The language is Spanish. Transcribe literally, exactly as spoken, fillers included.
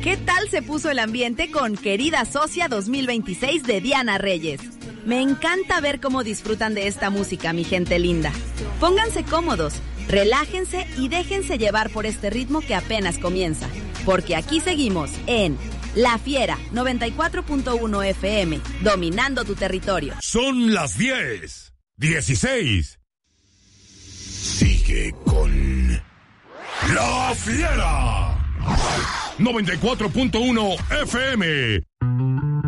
¿Qué tal se puso el ambiente con Querida Socia dos mil veintiséis de Diana Reyes? Me encanta ver cómo disfrutan de esta música, mi gente linda. Pónganse cómodos, relájense y déjense llevar por este ritmo que apenas comienza. Porque aquí seguimos en La Fiera noventa y cuatro punto uno F M, dominando tu territorio. Son las diez, dieciséis. Sigue con La Fiera noventa y cuatro punto uno F M.